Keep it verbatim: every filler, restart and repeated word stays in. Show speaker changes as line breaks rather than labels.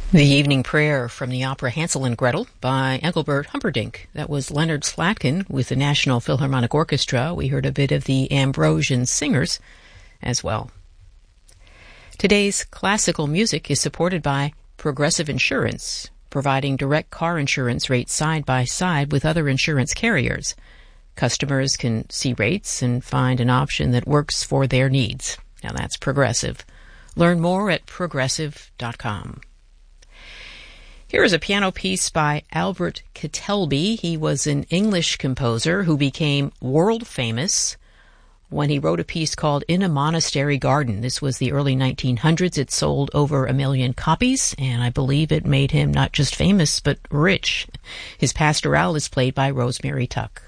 The Evening Prayer from the opera Hansel and Gretel by Engelbert Humperdinck. That was Leonard Slatkin with the National Philharmonic Orchestra. We heard a bit of the Ambrosian Singers as well. Today's classical music is supported by Progressive Insurance, providing direct car insurance rates side by side with other insurance carriers. Customers can see rates and find an option that works for their needs. Now that's Progressive. Learn more at progressive dot com. Here is a piano piece by Albert Kettelby. He was an English composer who became world famous when he wrote a piece called In a Monastery Garden. This was the early nineteen hundreds. It sold over a million copies, and I believe it made him not just famous, but rich. His pastoral is played by Rosemary Tuck.